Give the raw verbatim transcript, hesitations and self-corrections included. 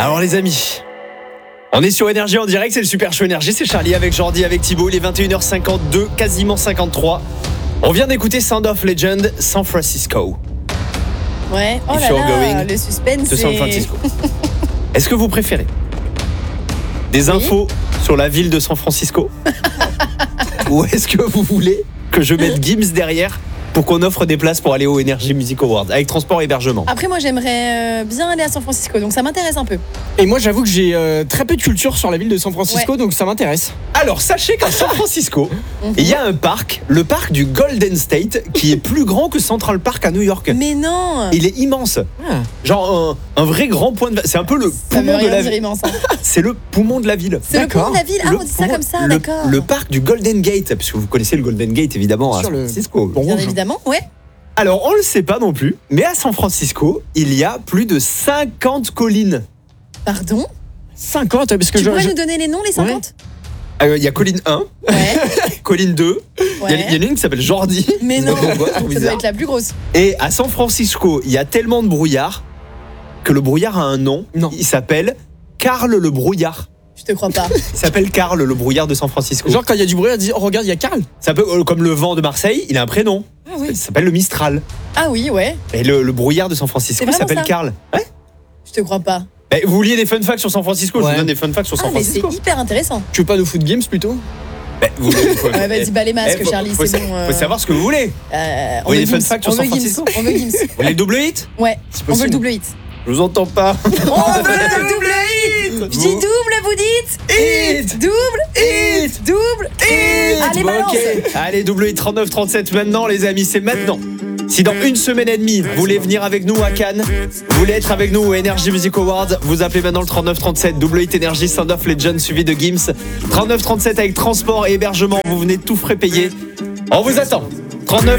Alors les amis, on est sur Énergie en direct, c'est le Super Show Énergie, c'est Charlie avec Jordi, avec Thibaut, il est vingt et une heures cinquante-deux, quasiment cinquante-trois. On vient d'écouter Sound of Legend, San Francisco. Ouais, oh If là you're là, going le suspense de San c'est... Francisco. Est-ce que vous préférez des Oui. infos sur la ville de San Francisco ou est-ce que vous voulez que je mette Gims derrière pour qu'on offre des places pour aller au Energy Music Awards avec transport et hébergement? Après moi j'aimerais euh, bien aller à San Francisco, donc ça m'intéresse un peu. Et moi j'avoue que j'ai euh, très peu de culture sur la ville de San Francisco, Ouais. donc ça m'intéresse. Alors sachez qu'à San Francisco, il y a un parc, le parc du Golden State, qui est plus grand que Central Park à New York. Mais non, Il est immense, Ah. genre un, un vrai grand point de. C'est un peu le ça veut poumon de rien la dire ville. immense. hein. C'est le poumon de la ville. C'est le D'accord. poumon de la ville, ah Le on dit ça poumon- comme ça, le, d'accord. le parc du Golden Gate, parce que vous connaissez le Golden Gate évidemment à Sur San le- Francisco. Bon, Bien rouge. évidemment, ouais. Alors on le sait pas non plus, mais à San Francisco, il y a plus de cinquante collines. Pardon, cinquante, parce que tu je, pourrais je- nous donner les noms, les cinquante? Euh, Il y a colline un, Ouais, colline deux, il y a- ouais. il y en a une qui s'appelle Jordi. Mais Je sais non, pas pourquoi, c'est trop ça doit bizarre. être la plus grosse. Et à San Francisco, il y a tellement de brouillard que le brouillard a un nom. Non. Il s'appelle Carl le brouillard. Je te crois pas. Il s'appelle Carl le brouillard de San Francisco. genre quand il y a du bruit, on dit oh regarde il y a Carl. C'est un peu euh, comme le vent de Marseille, il a un prénom. Ah oui. Il s'appelle le Mistral. Ah oui, ouais, Et le, le brouillard de San Francisco C'est vraiment s'appelle ça Carl. Ouais. je te crois pas. Eh, vous vouliez des fun facts sur San Francisco? Je Ouais. vous donne des fun facts sur Ah San mais c'est Francisco. hyper intéressant. Tu veux pas de foot games plutôt? Eh, vous, vous- Ouais, vas-y, bah les masques, eh, faut- Charlie, faut, c'est sa- bon. euh, faut savoir ce que vous voulez. euh, Vous voulez veut des fun Gims, facts sur on San veut Gims, Francisco? on veut Gims. Vous voulez le double hit? Ouais, C'est on veut le possible. double hit. Je vous entends pas. On veut le double hit. Je dis double, vous dites Hit. double, Hit. double, Hit. Allez, Bon, balance. ok. Allez, double hit trente-neuf trente-sept maintenant, les amis, c'est maintenant. Si dans une semaine et demie, vous voulez venir avec nous à Cannes, vous voulez être avec nous au Energy Music Awards, vous appelez maintenant le trente-neuf trente-sept, double hit Energy, Sound of Legend suivi de Gims. trente-neuf trente-sept avec transport et hébergement, vous venez tout frais payer. On vous attend. trente-neuf